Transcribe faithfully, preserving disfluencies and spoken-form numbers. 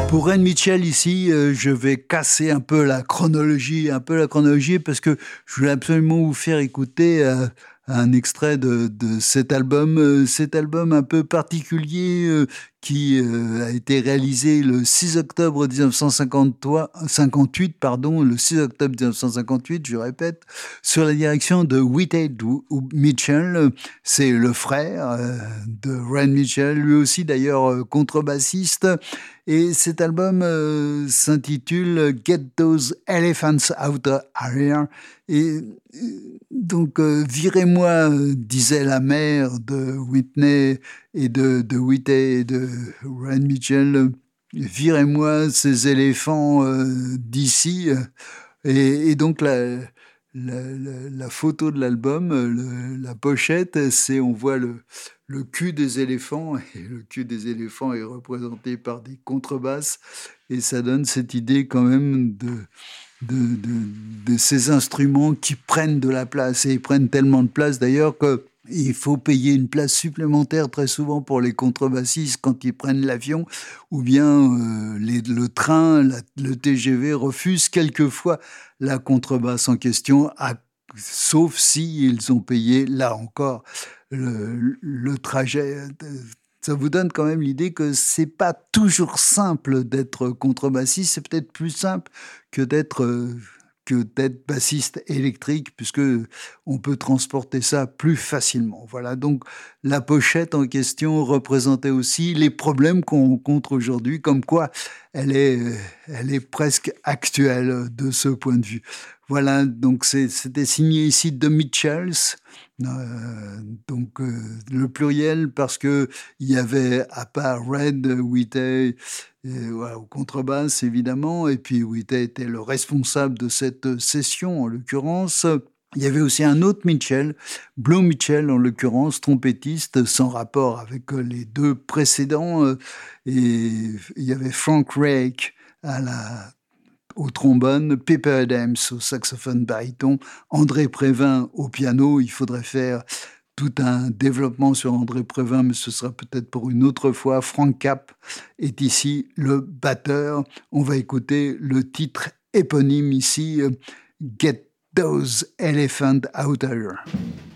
Pour Ren Mitchell ici, euh, je vais casser un peu la chronologie, un peu la chronologie parce que je voulais absolument vous faire écouter euh, un extrait de, de cet album, euh, cet album un peu particulier euh, qui euh, a été réalisé le six octobre dix-neuf cent cinquante-huit, pardon, le six octobre dix-neuf cent cinquante-huit, je répète, sur la direction de Whitey Mitchell. C'est le frère euh, de Ren Mitchell, lui aussi d'ailleurs euh, contrebassiste. Et cet album euh, s'intitule Get Those Elephants Out of Here. Et euh, donc, euh, virez-moi, euh, disait la mère de Whitney et de, de Whitney et de Ren Mitchell, virez-moi ces éléphants euh, d'ici. Et, et donc, la, la, la, la photo de l'album, le, la pochette, c'est on voit le, le cul des éléphants, et le cul des éléphants est représenté par des contrebasses, et ça donne cette idée quand même de, de, de, de ces instruments qui prennent de la place, et ils prennent tellement de place d'ailleurs que il faut payer une place supplémentaire très souvent pour les contrebassistes quand ils prennent l'avion, ou bien euh, les, le train, la, le T G V refuse quelquefois la contrebasse en question, à, sauf si ils ont payé, là encore, le, le trajet. Ça vous donne quand même l'idée que c'est pas toujours simple d'être contrebassiste, c'est peut-être plus simple que d'être... Euh, que d'être bassiste électrique, puisque on peut transporter ça plus facilement. Voilà, donc la pochette en question représentait aussi les problèmes qu'on rencontre aujourd'hui, comme quoi elle est, elle est presque actuelle de ce point de vue. Voilà, donc c'est, c'était signé ici The Mitchells, euh, donc euh, le pluriel parce que il y avait à part Red, Whitey, et, voilà, au contrebasse évidemment, et puis Whitey était le responsable de cette session en l'occurrence. Il y avait aussi un autre Mitchell, Blue Mitchell en l'occurrence, trompettiste sans rapport avec les deux précédents, et il y avait Frank Rake à la au trombone, Pepper Adams au saxophone baryton, André Prévin au piano. Il faudrait faire tout un développement sur André Prévin, mais ce sera peut-être pour une autre fois. Frank Capp est ici le batteur. On va écouter le titre éponyme ici, Get Those Elephants Out of Here.